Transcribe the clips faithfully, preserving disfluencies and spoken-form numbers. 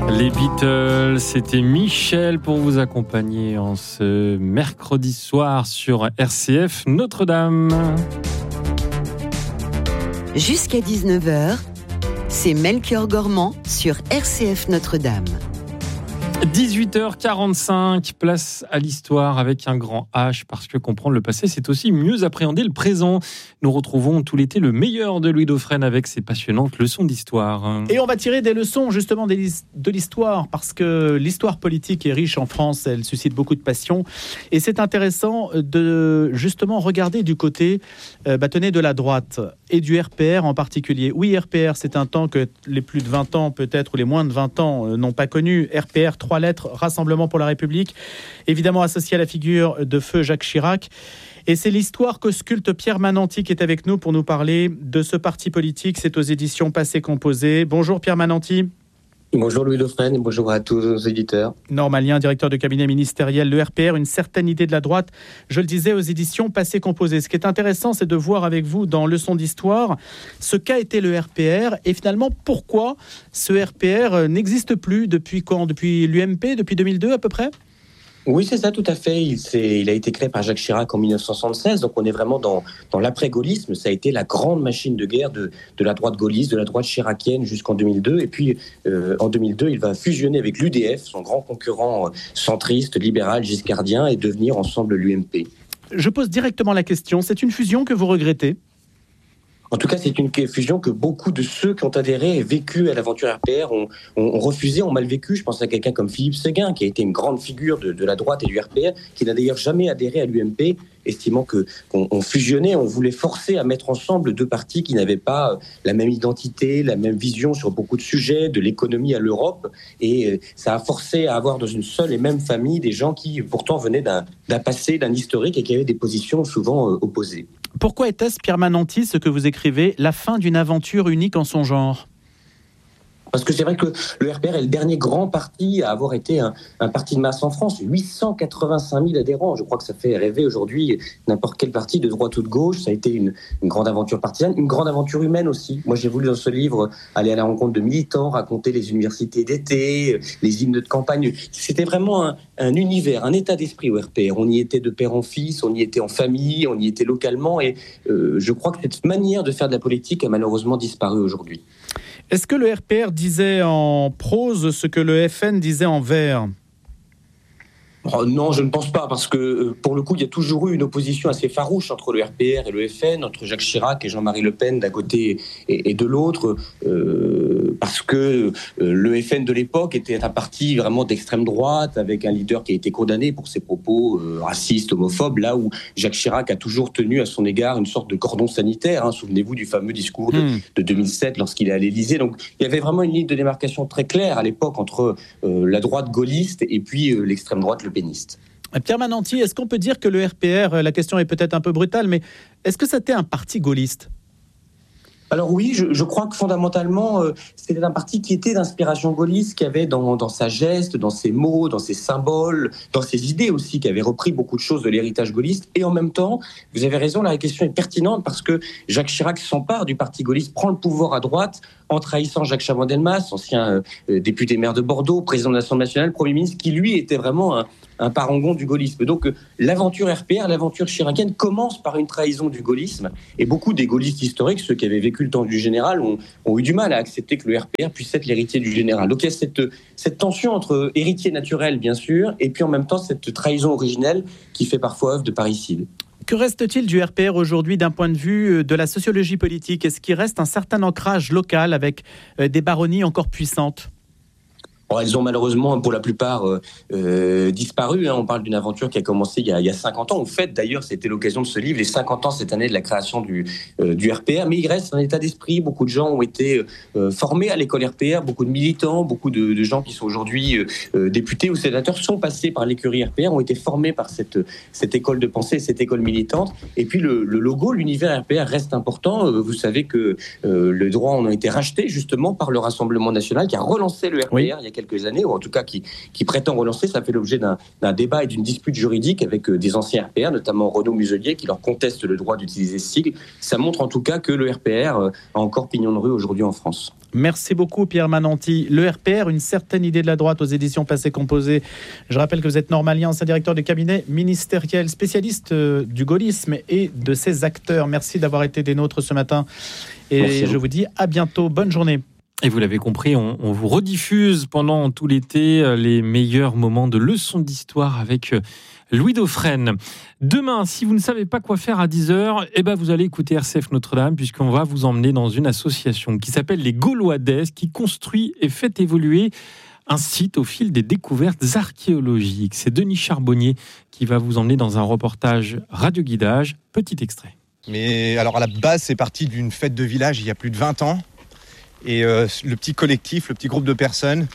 Les Beatles, c'était Michel pour vous accompagner en ce mercredi soir sur R C F Notre-Dame. Jusqu'à dix-neuf heures, c'est Melchior Gormand sur R C F Notre-Dame. dix-huit heures quarante-cinq, place à l'histoire avec un grand H, parce que comprendre le passé, c'est aussi mieux appréhender le présent. Nous retrouvons tout l'été le meilleur de Louis Dauphren avec ses passionnantes leçons d'histoire. Et on va tirer des leçons justement de l'histoire, parce que l'histoire politique est riche en France, elle suscite beaucoup de passion. Et c'est intéressant de justement regarder du côté euh, bah, tenez, de la droite et du R P R en particulier. Oui, R P R, c'est un temps que les plus de vingt ans peut-être, ou les moins de vingt ans euh, n'ont pas connu. R P R, trois lettres, Rassemblement pour la République, évidemment associé à la figure de feu Jacques Chirac. Et c'est l'histoire qu'ausculte Pierre Mananti qui est avec nous pour nous parler de ce parti politique. C'est aux éditions Passé Composé. Bonjour Pierre Mananti. Bonjour Louis Dauphren et bonjour à tous nos éditeurs. Normalien, directeur de cabinet ministériel, le R P R, une certaine idée de la droite, je le disais, aux éditions Passé Composé. Ce qui est intéressant, c'est de voir avec vous dans Leçon d'histoire ce qu'a été le R P R et finalement pourquoi ce R P R n'existe plus depuis quand ? Depuis l'U M P, depuis deux mille deux à peu près ? Oui, c'est ça, tout à fait. Il, il a été créé par Jacques Chirac en dix-neuf cent soixante-seize, donc on est vraiment dans, dans l'après-gaullisme. Ça a été la grande machine de guerre de, de la droite gaulliste, de la droite chiracienne jusqu'en deux mille deux. Et puis, euh, en deux mille deux, il va fusionner avec l'U D F, son grand concurrent centriste, libéral, giscardien, et devenir ensemble l'U M P. Je pose directement la question, c'est une fusion que vous regrettez ? En tout cas, c'est une fusion que beaucoup de ceux qui ont adhéré et vécu à l'aventure R P R ont, ont, ont refusé, ont mal vécu. Je pense à quelqu'un comme Philippe Séguin, qui a été une grande figure de, de la droite et du R P R, qui n'a d'ailleurs jamais adhéré à l'U M P, estimant que, qu'on on fusionnait, on voulait forcer à mettre ensemble deux partis qui n'avaient pas la même identité, la même vision sur beaucoup de sujets, de l'économie à l'Europe. Et ça a forcé à avoir dans une seule et même famille des gens qui pourtant venaient d'un, d'un passé, d'un historique et qui avaient des positions souvent opposées. Pourquoi était-ce, Pierre Mananti, ce que vous écrivez, la fin d'une aventure unique en son genre ? Parce que c'est vrai que le R P R est le dernier grand parti à avoir été un, un parti de masse en France. huit cent quatre-vingt-cinq mille adhérents. Je crois que ça fait rêver aujourd'hui n'importe quel parti de droite ou de gauche. Ça a été une, une grande aventure partisane, une grande aventure humaine aussi. Moi, j'ai voulu dans ce livre aller à la rencontre de militants, raconter les universités d'été, les hymnes de campagne. C'était vraiment un, un univers, un état d'esprit au R P R. On y était de père en fils, on y était en famille, on y était localement. Et euh, je crois que cette manière de faire de la politique a malheureusement disparu aujourd'hui. Est-ce que le R P R disait en prose ce que le F N disait en vers ? Oh non, je ne pense pas, parce que pour le coup, il y a toujours eu une opposition assez farouche entre le R P R et le F N, entre Jacques Chirac et Jean-Marie Le Pen d'un côté et, et de l'autre, euh, parce que euh, le F N de l'époque était un parti vraiment d'extrême droite, avec un leader qui a été condamné pour ses propos euh, racistes, homophobes, là où Jacques Chirac a toujours tenu à son égard une sorte de cordon sanitaire. Hein, souvenez-vous du fameux discours de, mmh. de deux mille sept lorsqu'il est à l'Élysée. Donc il y avait vraiment une ligne de démarcation très claire à l'époque entre euh, la droite gaulliste et puis euh, l'extrême droite le péniste. Pierre Mananti, est-ce qu'on peut dire que le R P R, la question est peut-être un peu brutale, mais est-ce que c'était un parti gaulliste ? Alors oui, je, je crois que fondamentalement, euh, c'était un parti qui était d'inspiration gaulliste, qui avait dans, dans sa geste, dans ses mots, dans ses symboles, dans ses idées aussi, qui avait repris beaucoup de choses de l'héritage gaulliste. Et en même temps, vous avez raison, la question est pertinente parce que Jacques Chirac s'empare du parti gaulliste, prend le pouvoir à droite en trahissant Jacques Chaban-Delmas, ancien euh, député maire de Bordeaux, président de l'Assemblée nationale, Premier ministre, qui lui était vraiment un, un parangon du gaullisme. Donc euh, l'aventure R P R, l'aventure chiracienne commence par une trahison du gaullisme. Et beaucoup des gaullistes historiques, ceux qui avaient vécu le temps du général, ont, ont eu du mal à accepter que le R P R puisse être l'héritier du général. Donc il y a cette, cette tension entre héritier naturel, bien sûr, et puis en même temps cette trahison originelle qui fait parfois œuvre de parricide. Que reste-t-il du R P R aujourd'hui d'un point de vue de la sociologie politique ? Est-ce qu'il reste un certain ancrage local avec des baronnies encore puissantes ? Bon, elles ont malheureusement, pour la plupart, euh, euh, disparu. Hein. On parle d'une aventure qui a commencé il y a, il y a cinquante ans. En fait, d'ailleurs, c'était l'occasion de ce livre, les cinquante ans cette année de la création du, euh, du R P R. Mais il reste un état d'esprit. Beaucoup de gens ont été euh, formés à l'école R P R. Beaucoup de militants, beaucoup de, de gens qui sont aujourd'hui euh, députés ou sénateurs sont passés par l'écurie R P R, ont été formés par cette, cette école de pensée, cette école militante. Et puis le, le logo, l'univers R P R reste important. Euh, vous savez que euh, les droits en ont été rachetés justement par le Rassemblement national qui a relancé le R P R oui. il y a quelques quelques années, ou en tout cas qui, qui prétend relancer. Ça fait l'objet d'un, d'un débat et d'une dispute juridique avec des anciens R P R, notamment Renaud Muselier, qui leur conteste le droit d'utiliser ce sigle. Ça montre en tout cas que le R P R a encore pignon de rue aujourd'hui en France. Merci beaucoup Pierre Mananti. Le R P R, une certaine idée de la droite aux éditions Passé Composé. Je rappelle que vous êtes normalien, ancien directeur de cabinet ministériel, spécialiste du gaullisme et de ses acteurs. Merci d'avoir été des nôtres ce matin. Et Merci je vous dis à bientôt. Bonne journée. Et vous l'avez compris, on, on vous rediffuse pendant tout l'été les meilleurs moments de leçons d'histoire avec Louis Dauphren. Demain, si vous ne savez pas quoi faire à dix heures, eh ben vous allez écouter R C F Notre-Dame, puisqu'on va vous emmener dans une association qui s'appelle les Gaulois-Dès, qui construit et fait évoluer un site au fil des découvertes archéologiques. C'est Denis Charbonnier qui va vous emmener dans un reportage radio-guidage. Petit extrait. Mais alors à la base, c'est parti d'une fête de village il y a plus de vingt ans. Et euh, le petit collectif, le petit groupe de personnes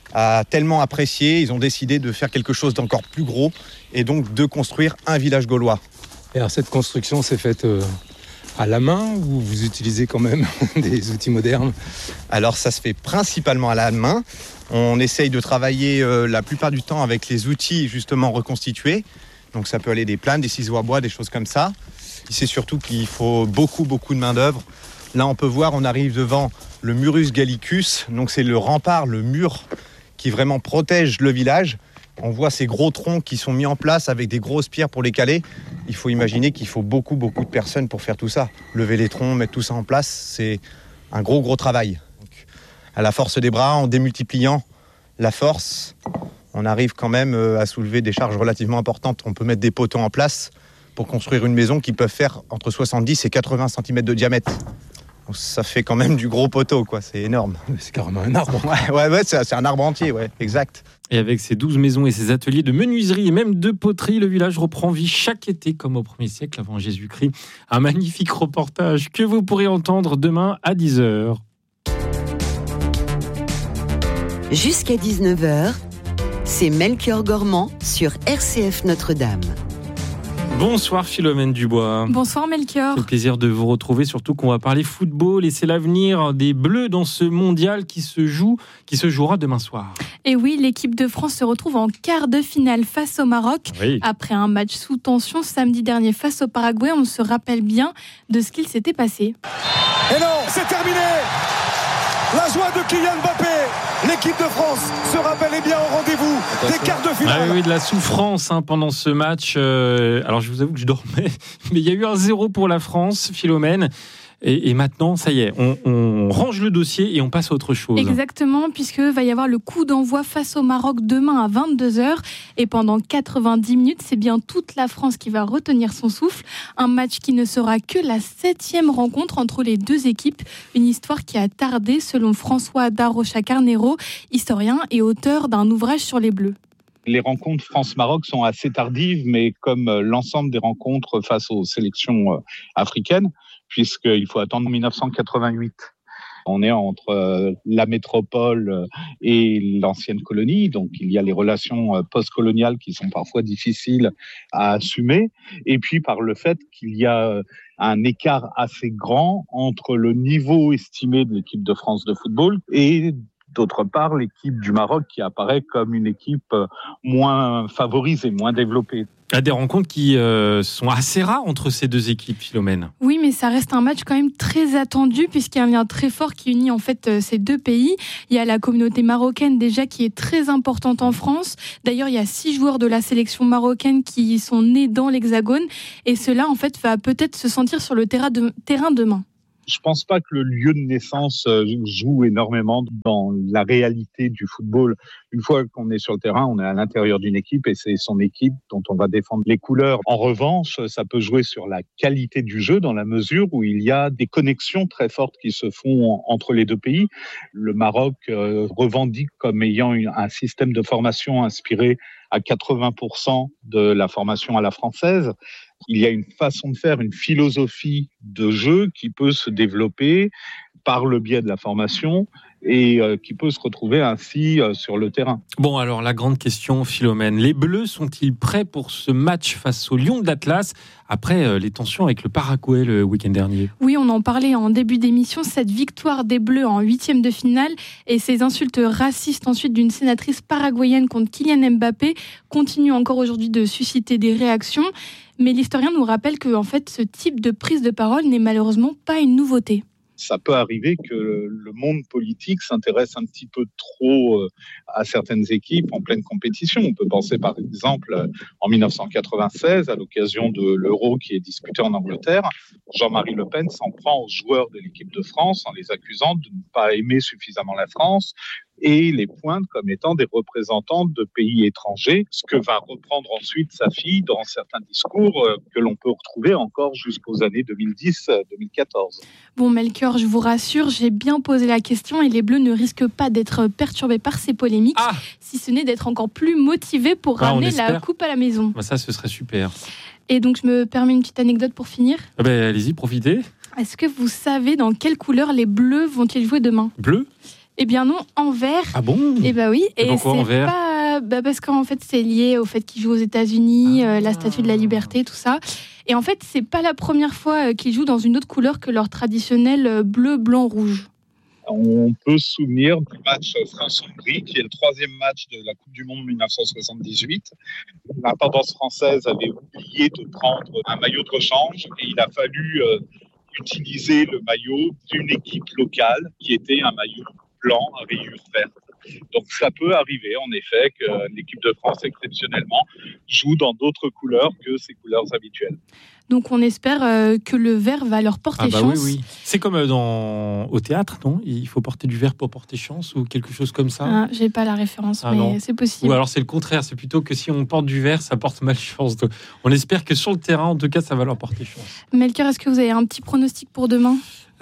a tellement apprécié, ils ont décidé de faire quelque chose d'encore plus gros et donc de construire un village gaulois. Et alors cette construction s'est faite euh, à la main ou vous utilisez quand même des outils modernes ? Alors ça se fait principalement à la main. On essaye de travailler euh, la plupart du temps avec les outils justement reconstitués. Donc ça peut aller des planes, des ciseaux à bois, des choses comme ça. C'est surtout qu'il faut beaucoup, beaucoup de main d'œuvre. Là on peut voir, on arrive devant le Murus Gallicus, donc c'est le rempart, le mur qui vraiment protège le village. On voit ces gros troncs qui sont mis en place avec des grosses pierres pour les caler. Il faut imaginer qu'il faut beaucoup, beaucoup de personnes pour faire tout ça. Lever les troncs, mettre tout ça en place, c'est un gros, gros travail. Donc, à la force des bras, en démultipliant la force, on arrive quand même à soulever des charges relativement importantes. On peut mettre des poteaux en place pour construire une maison qui peut faire entre soixante-dix et quatre-vingts centimètres de diamètre. Donc ça fait quand même du gros poteau, quoi. C'est énorme. C'est carrément un arbre. Ouais, ouais, ouais c'est, c'est un arbre entier, ouais, exact. Et avec ses douze maisons et ses ateliers de menuiserie et même de poterie, le village reprend vie chaque été comme au premier siècle avant Jésus-Christ. Un magnifique reportage que vous pourrez entendre demain à dix heures. Jusqu'à dix-neuf heures, c'est Melchior Gormand sur R C F Notre-Dame. Bonsoir Philomène Dubois. Bonsoir Melchior. C'est un plaisir de vous retrouver, surtout qu'on va parler football et c'est l'avenir des Bleus dans ce mondial qui se joue, qui se jouera demain soir. Et oui, l'équipe de France se retrouve en quart de finale face au Maroc. Oui. Après un match sous tension samedi dernier face au Paraguay, on se rappelle bien de ce qu'il s'était passé. Et non, c'est terminé. La joie de Kylian Mbappé. L'équipe de France sera bel et bien au rendez-vous des quarts de finale. Ah oui, de la souffrance hein, pendant ce match. Euh, alors je vous avoue que je dormais, mais il y a eu un zéro pour la France, Philomène. Et, et maintenant, ça y est, on, on range le dossier et on passe à autre chose. Exactement, puisque va y avoir le coup d'envoi face au Maroc demain à vingt-deux heures. Et pendant quatre-vingt-dix minutes, c'est bien toute la France qui va retenir son souffle. Un match qui ne sera que la septième rencontre entre les deux équipes. Une histoire qui a tardé, selon François Darocha-Carnero, historien et auteur d'un ouvrage sur les Bleus. Les rencontres France-Maroc sont assez tardives, mais comme l'ensemble des rencontres face aux sélections africaines, puisqu'il faut attendre dix-neuf cent quatre-vingt-huit. On est entre la métropole et l'ancienne colonie, donc il y a les relations post-coloniales qui sont parfois difficiles à assumer, et puis par le fait qu'il y a un écart assez grand entre le niveau estimé de l'équipe de France de football et d'autre part, l'équipe du Maroc qui apparaît comme une équipe moins favorisée, moins développée. Il y a des rencontres qui euh, sont assez rares entre ces deux équipes, Philomène. Oui, mais ça reste un match quand même très attendu puisqu'il y a un lien très fort qui unit en fait euh, ces deux pays. Il y a la communauté marocaine déjà qui est très importante en France. D'ailleurs, il y a six joueurs de la sélection marocaine qui sont nés dans l'Hexagone et cela en fait va peut-être se sentir sur le terrain, de, terrain demain. Je pense pas que le lieu de naissance joue énormément dans la réalité du football. Une fois qu'on est sur le terrain, on est à l'intérieur d'une équipe et c'est son équipe dont on va défendre les couleurs. En revanche, ça peut jouer sur la qualité du jeu dans la mesure où il y a des connexions très fortes qui se font entre les deux pays. Le Maroc revendique comme ayant un système de formation inspiré à quatre-vingts pour cent de la formation à la française. Il y a une façon de faire, une philosophie de jeu qui peut se développer par le biais de la formation et euh, qui peut se retrouver ainsi euh, sur le terrain. Bon, alors la grande question, Philomène, les Bleus sont-ils prêts pour ce match face au Lion de l'Atlas après euh, les tensions avec le Paraguay le week-end dernier? Oui, on en parlait en début d'émission, cette victoire des Bleus en huitième de finale et ces insultes racistes ensuite d'une sénatrice paraguayenne contre Kylian Mbappé continuent encore aujourd'hui de susciter des réactions. Mais l'historien nous rappelle que en fait, ce type de prise de parole n'est malheureusement pas une nouveauté. Ça peut arriver que le monde politique s'intéresse un petit peu trop à certaines équipes en pleine compétition. On peut penser par exemple en dix-neuf cent quatre-vingt-seize, à l'occasion de l'Euro qui est disputé en Angleterre, Jean-Marie Le Pen s'en prend aux joueurs de l'équipe de France en les accusant de ne pas aimer suffisamment la France et les pointe comme étant des représentants de pays étrangers, ce que va reprendre ensuite sa fille dans certains discours que l'on peut retrouver encore jusqu'aux années deux mille dix deux mille quatorze. Bon, Melchior, je vous rassure, j'ai bien posé la question et les Bleus ne risquent pas d'être perturbés par ces polémiques, ah si ce n'est d'être encore plus motivés pour ah, ramener la coupe à la maison. Bah ça, ce serait super. Et donc, je me permets une petite anecdote pour finir. Ah ben, allez-y, profitez. Est-ce que vous savez dans quelle couleur les Bleus vont-ils jouer demain ? Bleu ? Eh bien non, en vert. Ah bon ? Eh bien oui. Et, et pourquoi en vert ? Pas... Bah parce qu'en fait, c'est lié au fait qu'ils jouent aux États-Unis, ah. euh, la Statue de la Liberté, tout ça. Et en fait, c'est pas la première fois euh, qu'ils jouent dans une autre couleur que leur traditionnel euh, bleu, blanc, rouge. On peut se souvenir du match France-Hongrie, qui est le troisième match de la Coupe du Monde dix-neuf cent soixante-dix-huit. L'intendance française avait oublié de prendre un maillot de rechange et il a fallu euh, utiliser le maillot d'une équipe locale qui était un maillot blanc à rayures vertes. Donc ça peut arriver en effet que l'équipe de France exceptionnellement joue dans d'autres couleurs que ses couleurs habituelles. Donc on espère euh, que le vert va leur porter ah bah chance. Oui, oui. C'est comme dans... au théâtre, non ? Il faut porter du vert pour porter chance ou quelque chose comme ça. Ah, j'ai pas la référence, ah, mais non. C'est possible. Ou alors c'est le contraire, c'est plutôt que si on porte du vert, ça porte malchance. Donc, on espère que sur le terrain, en tout cas, ça va leur porter chance. Melchior, est-ce que vous avez un petit pronostic pour demain ?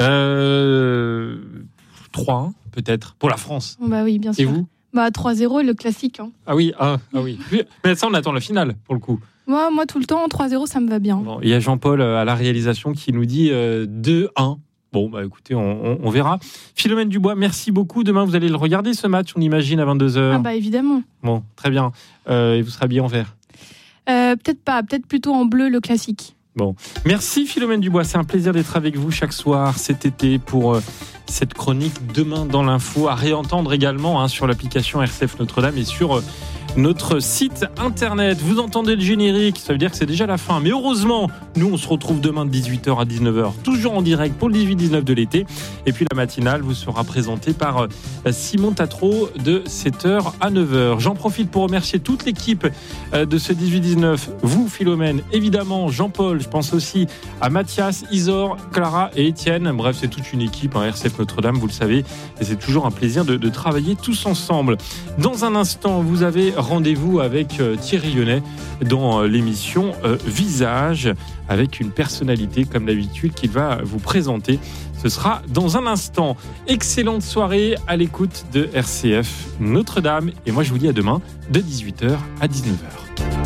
Euh... trois un peut-être, pour la France. Bah oui, bien sûr. Et vous ? Bah trois zéro, le classique. Hein. Ah oui, ah, ah oui. Mais ça, on attend la finale, pour le coup. Moi, moi tout le temps, trois zéro, ça me va bien. Bon, il y a Jean-Paul à la réalisation qui nous dit euh, deux un. Bon, bah écoutez, on, on, on verra. Philomène Dubois, merci beaucoup. Demain, vous allez le regarder, ce match, on imagine, à vingt-deux heures. Ah bah évidemment. Bon, très bien. Euh, et vous serez habillé en vert ? euh, Peut-être pas, peut-être plutôt en bleu, le classique. Bon, merci Philomène Dubois, c'est un plaisir d'être avec vous chaque soir cet été pour euh, cette chronique Demain dans l'info, à réentendre également hein, sur l'application R C F Notre-Dame et sur euh, notre site internet. Vous entendez le générique, ça veut dire que c'est déjà la fin, mais heureusement, nous on se retrouve demain de dix-huit heures à dix-neuf heures, toujours en direct pour le dix-huit dix-neuf de l'été, et puis la matinale vous sera présentée par euh, Simon Tatro de sept heures à neuf heures. J'en profite pour remercier toute l'équipe euh, de ce dix-huit dix-neuf, vous Philomène, évidemment Jean-Paul, je pense aussi à Mathias, Isor, Clara et Étienne. Bref, c'est toute une équipe, hein, R C F Notre-Dame, vous le savez. Et c'est toujours un plaisir de, de travailler tous ensemble. Dans un instant, vous avez rendez-vous avec euh, Thierry Lyonnais dans euh, l'émission euh, Visage, avec une personnalité, comme d'habitude, qu'il va vous présenter. Ce sera dans un instant. Excellente soirée à l'écoute de R C F Notre-Dame. Et moi, je vous dis à demain, de dix-huit heures à dix-neuf heures.